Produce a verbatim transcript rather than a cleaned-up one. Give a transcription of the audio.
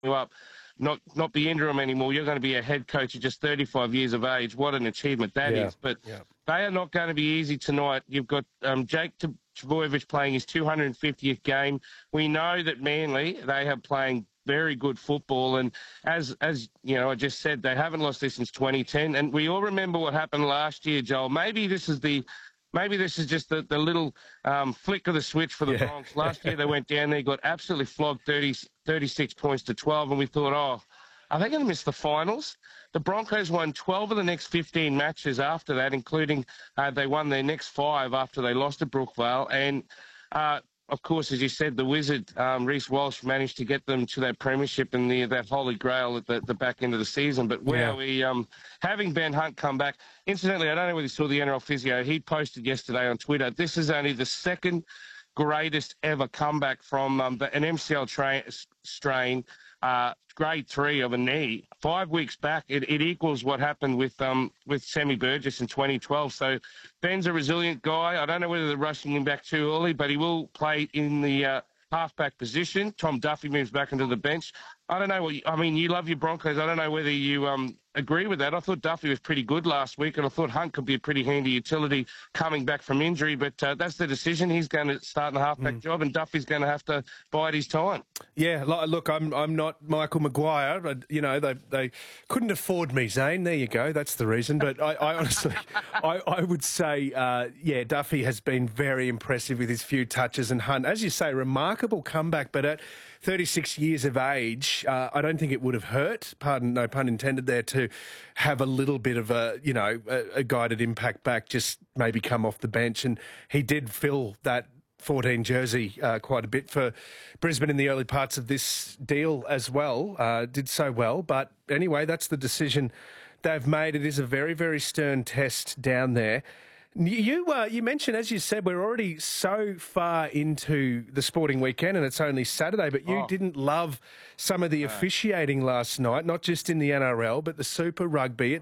you up, not not be interim anymore. You're going to be a head coach at just thirty-five years of age. What an achievement that Yeah, is. But yeah. they are not going to be easy tonight. You've got um, Jake Trbojevic playing his two hundred fiftieth game. We know that Manly, they have playing very good football. And as, as you know, I just said, they haven't lost this since twenty ten. And we all remember what happened last year, Joel. Maybe this is the... Maybe this is just the, the little um, flick of the switch for the Yeah. Bronx. Last year they went down there, got absolutely flogged thirty, thirty-six points to twelve, and we thought, oh, are they going to miss the finals? The Broncos won twelve of the next fifteen matches after that, including uh, they won their next five after they lost to Brookvale. And, uh, of course, as you said, the wizard, um, Reece Walsh, managed to get them to that premiership and the, that holy grail at the, the back end of the season. But where Yeah. we, um, having Ben Hunt come back, incidentally, I don't know whether you saw the N R L physio. He posted yesterday on Twitter, this is only the second greatest ever comeback from um, an M C L tra- strain, uh, grade three of a knee. Five weeks back, it, it equals what happened with um, with Sammy Burgess in twenty twelve. So Ben's a resilient guy. I don't know whether they're rushing him back too early, but he will play in the uh, halfback position. Tom Duffy moves back into the bench. I don't know what you, I mean. You love your Broncos. I don't know whether you um, agree with that. I thought Duffy was pretty good last week, and I thought Hunt could be a pretty handy utility coming back from injury. But uh, that's the decision. He's going to start in the halfback Mm. job, and Duffy's going to have to bide his time. Yeah, li- look, I'm I'm not Michael Maguire, but you know they they couldn't afford me, Zane. There you go, that's the reason. But I, I honestly, I, I would say, uh, yeah, Duffy has been very impressive with his few touches, and Hunt, as you say, remarkable comeback. But at thirty-six years of age, uh, I don't think it would have hurt. Pardon, no pun intended there, to have a little bit of a you know a, a guided impact back, just maybe come off the bench, and he did fill that fourteen jersey uh, quite a bit for Brisbane in the early parts of this deal as well. Uh, did so well. But anyway, that's the decision they've made. It is a very, very stern test down there. You uh, you mentioned, as you said, we're already so far into the sporting weekend and it's only Saturday, but you Oh. didn't love some of the officiating last night, not just in the N R L, but the Super Rugby.